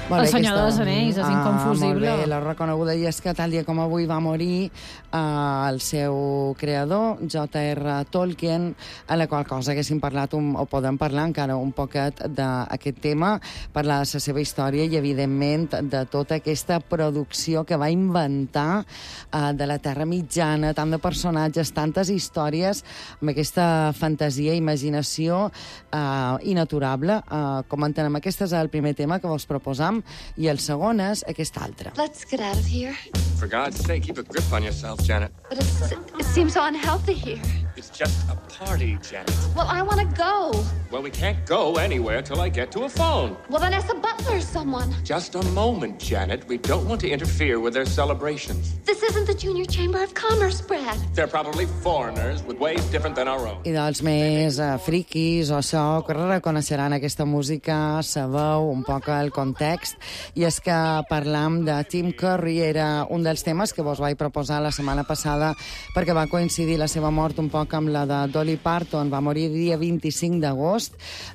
El Senyor dels Anells, és inconfusible. Molt bé, la reconeguda, i és que tal dia com avui va morir el seu creador, J.R. Tolkien, a la qual cosa haguéssim parlat, o podem parlar encara un poquet d'aquest tema, parlar de la seva història i, evidentment, de tota aquesta producció que va inventar de la Terra Mitjana, tant de personatges, tantes històries, amb aquesta fantasia i imaginació inaturable. Com entenem, aquest és el primer tema que vos proposam, i el segon és aquest altre. Let's get out of here. For God's sake, keep a grip on yourself, Janet. But it seems so unhealthy here. It's just a party, Janet. Well, I want to go. Well, we can't go anywhere till I get to a phone. Well, then ask the butler or someone. Just a moment, Janet. We don't want to interfere with their celebrations. This isn't the Junior Chamber of Commerce, Brad. They're probably foreigners with ways different than our own. I dels més friquis o això, que reconeixeran aquesta música, sabeu un poc el context, i és que parlam de Tim Curry, era un dels temes que vos vaig proposar la setmana passada perquè va coincidir la seva mort un poc amb la de Dolly Parton. Va morir el dia 25 d'agost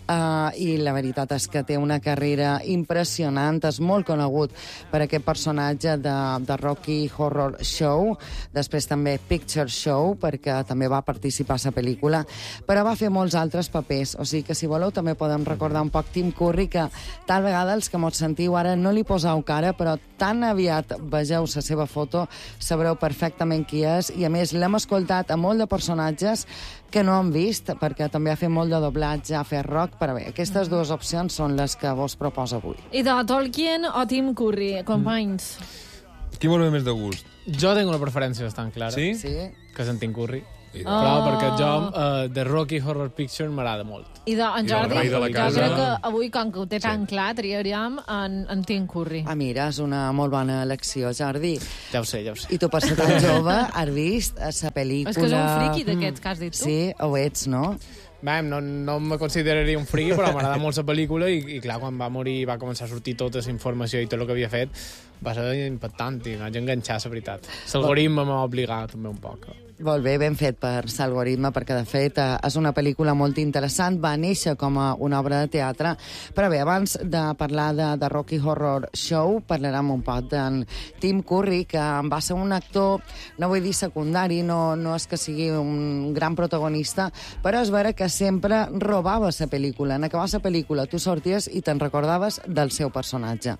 i la veritat és que té una carrera impressionant, és molt conegut per aquest personatge de Rocky Horror Show, després també Picture Show, perquè també va participar a la pel·lícula, però va fer molts altres papers, o sigui que si voleu també podem recordar un poc Tim Curry, que tal vegada els que mos sentiu ara no li poseu cara, però tan aviat vegeu la seva foto sabreu perfectament qui és, i a més l'hem escoltat a molt de personatges que no han vist, perquè també ha fet molt de doblatge, ha fet rock, però bé, aquestes dues opcions són les que vos proposo avui. I de Tolkien o Tim Curry, companys? Qui vol més de gust? Jo tinc una preferència bastant clara. Sí? Sí? Que és en Tim Curry. Però perquè jo, The Rocky Horror Picture m'agrada molt. I en Jordi, rei de la jo casa. crec que avui, com que ho té tan clar, triaríem en Tim Curry. Ah, mira, és una molt bona elecció, Jordi. Ja ho sé, ja ho sé. I tu, per ser tan jove, has vist la pel·lícula... És que és un friqui d'aquests que has dit tu. Sí, ho ets, no? Bé, no me consideraria un friki, però m'agrada molt la pel·lícula i clar, quan va morir va començar a sortir tota la informació i tot el que havia fet, va ser impactant i m'haig enganxat, la veritat. L'algoritme m'ha obligat també un poc. Molt bé, ben fet per l'algoritme, perquè de fet és una pel·lícula molt interessant, va néixer com a una obra de teatre, però bé, abans de parlar de Rocky Horror Show, parlarem un poc d'en Tim Curry, que va ser un actor, no vull dir secundari, no és que sigui un gran protagonista, però és vera que sempre robava la pel·lícula. En acabar la pel·lícula tu sorties i te'n recordaves del seu personatge.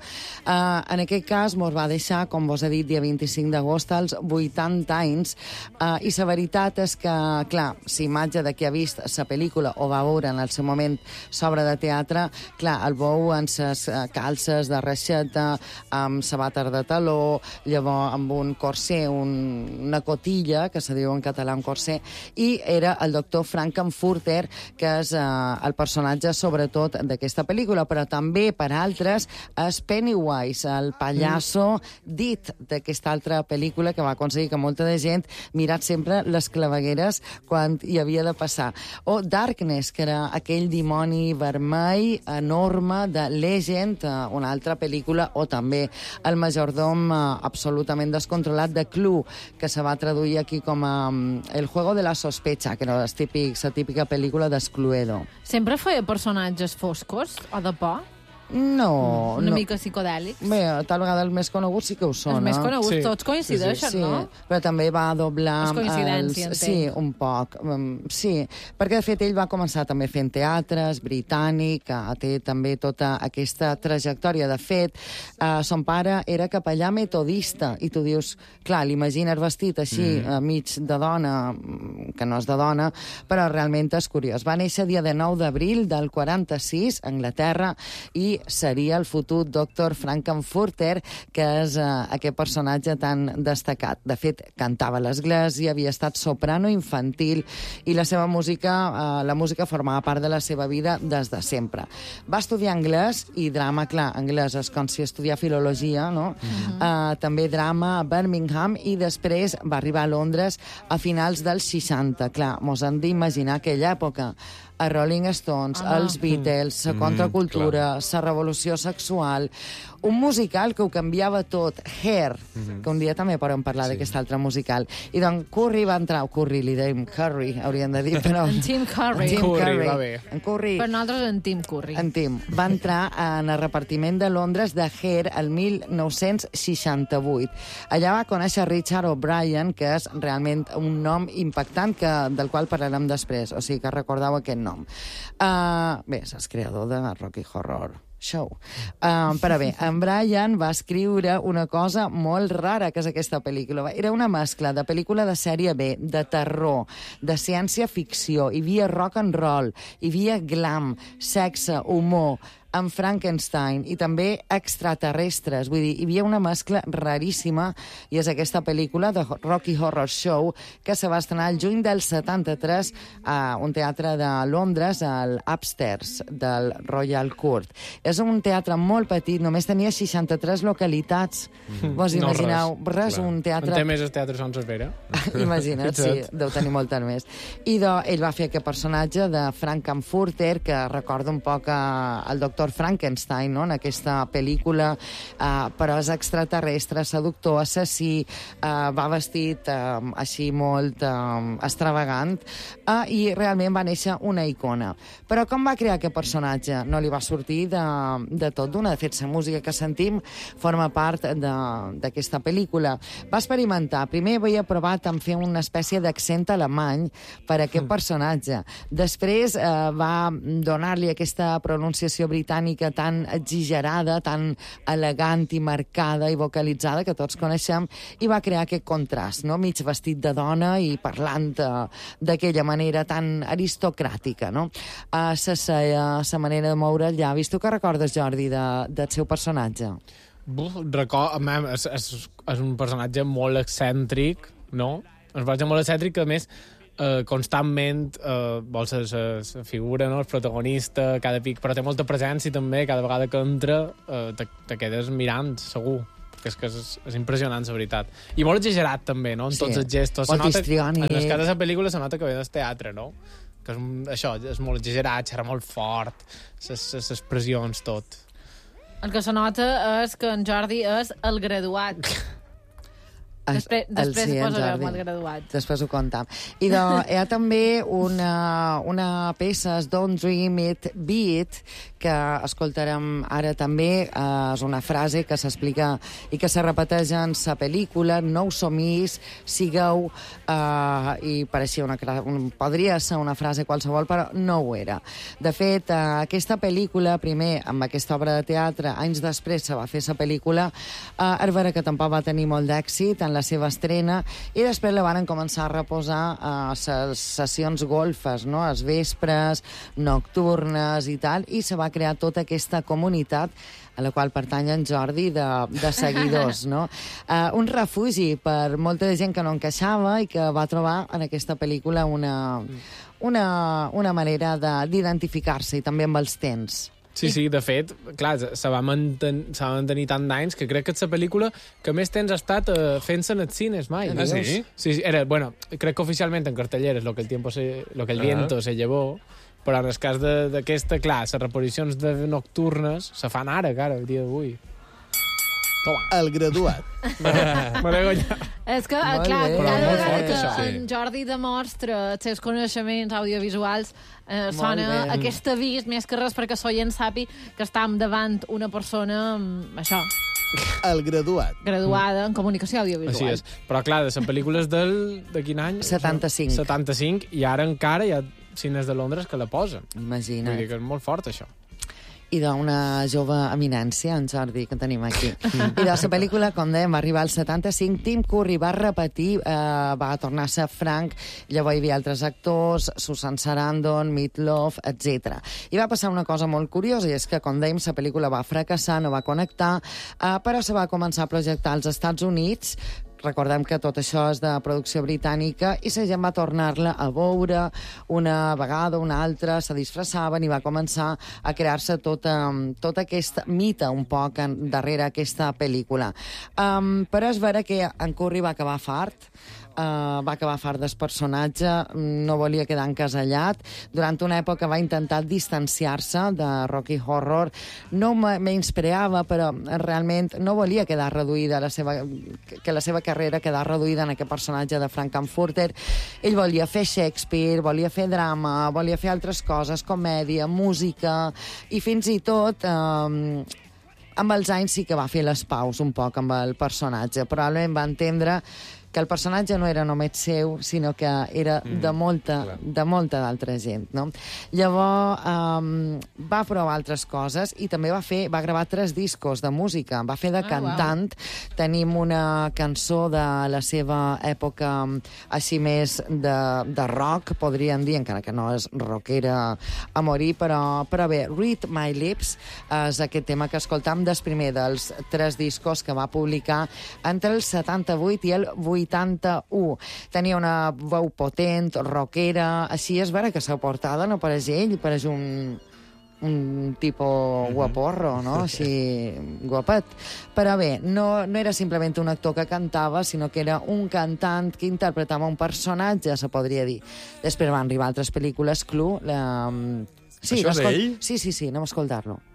En aquest cas mos va deixar, com vos he dit, dia 25 d'agost, als 80 anys, i la veritat és que, clar, la imatge de qui ha vist la pel·lícula o va veure en el seu moment l'obra de teatre, clar, el veu amb ses calces de reixeta, amb sabàter de taló, llavors amb un corser, una cotilla, que se diu en català un corser, i era el doctor Frankenfurter, que és el personatge sobretot d'aquesta pel·lícula, però també per altres és Pennywise, el pallasso dit d'aquesta altra pel·lícula que va aconseguir que molta de gent mirat sempre les clavegueres quan hi havia de passar. O Darkness, que era aquell dimoni vermell enorme de Legend, una altra pel·lícula, o també el majordom absolutament descontrolat de Clue, que se va traduir aquí com a El juego de la sospecha, que era la típica pel·lícula d'Escluedo. Sempre feia personatges foscos o de por? No. Una mica psicodèlics? Bé, tal vegada els més coneguts sí que ho són. Els més coneguts, Sí. tots coincideixen, Sí, no? però també va doblar... És coincidència, entenc. Sí, un poc. Sí, perquè de fet ell va començar també fent teatres, britànic, té també tota aquesta trajectòria. De fet, son pare era capellà metodista, i tu dius, clar, l'imagines vestit així, mig de dona, que no és de dona, però realment és curiós. Va néixer dia de 9 d'abril del 46, a Anglaterra, i seria el futur doctor Frankenfurter, que és aquest personatge tan destacat. De fet, cantava a l'església, havia estat soprano infantil, i la seva música, la música formava part de la seva vida des de sempre. Va estudiar anglès i drama, clar, anglès és com si estudiar filologia, no? També drama a Birmingham, i després va arribar a Londres a finals dels 60. Clar, mos hem d'imaginar aquella època. a Rolling Stones, als Beatles, la contracultura, la revolució sexual, un musical que ho canviava tot, Hair, que un dia també podem parlar d'aquest altre musical. I doncs Curry va entrar, li dèiem Curry, hauríem de dir, però... En Tim Curry. Tim Curry, va bé. En Curry. Per nosaltres en Tim Curry. En Tim. Va entrar en el repartiment de Londres de Hair el 1968. Allà va conèixer Richard O'Brien, que és realment un nom impactant del qual parlarem després, o sigui que recordeu aquest nom. Bé, és el creador de Rocky Horror Show. Però bé, en Brian va escriure una cosa molt rara, que és aquesta pel·lícula. Era una mescla de pel·lícula de sèrie B, de terror, de ciència-ficció, hi havia rock and roll, hi havia glam, sexe, humor, amb Frankenstein i també extraterrestres. Vull dir, hi havia una mescla raríssima i és aquesta pel·lícula de Rocky Horror Show que se va estrenar el juny del 73 a un teatre de Londres, al Upstairs del Royal Court. És un teatre molt petit, només tenia 63 localitats. Vos imagineu? Res, un teatre... En té més el teatre Sons Espera. Imagina't, sí, deu tenir moltes més. I ell va fer aquest personatge de Frankenfurter, que recorda un poc el doctor Frankenstein, no?, en aquesta pel·lícula, però és extraterrestre, seductor, assassí, va vestit així molt extravagant, i realment va néixer una icona. Però com va crear aquest personatge? No li va sortir de tot d'una. De fet, la música que sentim forma part d'aquesta pel·lícula. Va experimentar. Primer havia provat en fer una espècie d'accent alemany per a aquest personatge. Després va donar-li aquesta pronunciació britànica tan exagerada, tan elegant i marcada i vocalitzada que tots coneixem, i va crear aquest contrast, no?, mig vestit de dona i parlant d'aquella manera tan aristocràtica, no? La manera de moure els llavis. Tu què recordes, Jordi, del seu personatge? És un personatge molt excèntric, no? És un personatge molt excèntric que, a més, constantment vols ser figura, no?, el protagonista, cada pic, però té molta presència també, cada vegada que entra te quedes mirant, segur. És que és impressionant, la veritat. I molt exagerat també, no?, en tots els gestos. En les cares de pel·lícula se nota que ve del teatre, no?, que això, és molt exagerat, xerra molt fort, les expressions, tot. El que se nota és que en Jordi és el graduat. Després posarem el graduat. Després ho comptam. I hi ha també una peça, Don't Dream It, Be It, que escoltarem ara també. És una frase que s'explica i que se repeteix en la pel·lícula. No ho somís, sigueu, i pareixia podria ser una frase qualsevol, però no ho era. De fet, aquesta pel·lícula, primer, amb aquesta obra de teatre, anys després se va fer la pel·lícula, és vera que tampoc va tenir molt d'èxit en la seva estrena, i després la van començar a reposar a les sessions golfes, no?, als vespres, nocturnes i tal, i se va crear tota aquesta comunitat a la qual pertany en Jordi de seguidors, no? Un refugi per molta gent que no encaixava i que va trobar en aquesta pel·lícula una manera d'identificar-se, i també amb els temps. Sí, de fet, clar, se va mantenir tant d'anys que crec que és la pel·lícula que més temps ha estat fent-se en els cines mai. Ah, sí? Sí, crec que oficialment en cartelleres lo que el viento se llevó, però en el cas d'aquesta, clar, les reposicions nocturnes se fan ara, cara, el dia d'avui. Toma. El graduat. És que, Molt clar, bé. cada Molt vegada fort, que això. en Jordi demostra els seus coneixements audiovisuals, sona bé. aquest avís, més que res perquè l'oient sàpiga que estem davant una persona, El graduat. graduada en comunicació audiovisual. Així és. Però, clar, de les pel·lícules de quin any? 75. 75, i ara encara hi ha cines de Londres que la posen. Imagina't. Vull dir que és molt fort, això. I d'una jove eminència, en Jordi, que tenim aquí. I de la pel·lícula, com dèiem, va arribar al 75. Tim Curry va repetir, va tornar a ser Frank, llavors hi havia altres actors, Susan Sarandon, Meatloaf, etc. I va passar una cosa molt curiosa, i és que, com dèiem, la pel·lícula va fracassar, no va connectar, però se va començar a projectar als Estats Units. Recordem que tot això és de producció britànica, i la gent va tornar-la a veure una vegada, una altra, se disfressaven i va començar a crear-se tot aquest mite un poc darrere aquesta pel·lícula. Però és vera que en Curry va acabar fart, va acabar fart del personatge, no volia quedar encasellat. Durant una època va intentar distanciar-se de Rocky Horror. No m'inspirava, però realment no volia quedar reduïda que la seva carrera quedar reduïda en aquest personatge de Frankenfurter. Ell volia fer Shakespeare, volia fer drama, volia fer altres coses, comèdia, música, i fins i tot amb els anys sí que va fer les paus un poc amb el personatge. Probablement va entendre que el personatge no era només seu, sinó que era de molta d'altra gent, no? Llavors, va provar altres coses i també va gravar 3 discos de música. Va fer de cantant. Wow. Tenim una cançó de la seva època així més de rock, podríem dir, encara que no és rockera a morir, però bé, Read My Lips és aquest tema que escoltam del primer dels 3 discos que va publicar entre el 78 i el 81. Tenia una veu potent, rockera, així és vera que la portada no pareix ell, pareix un tipus guaporro, no? Així, guapet. Però bé, no era simplement un actor que cantava, sinó que era un cantant que interpretava un personatge, se podria dir. Després van arribar altres pel·lícules, Clue. Això és ell? Sí, anem a escoltar-lo.